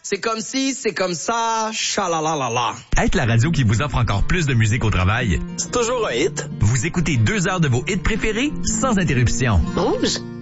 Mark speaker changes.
Speaker 1: C'est comme si, c'est comme ça, chalalalala.
Speaker 2: Être la radio qui vous offre encore plus de musique au travail.
Speaker 1: C'est toujours un hit.
Speaker 2: Vous écoutez 2 heures de vos hits préférés sans interruption.
Speaker 3: Rouge.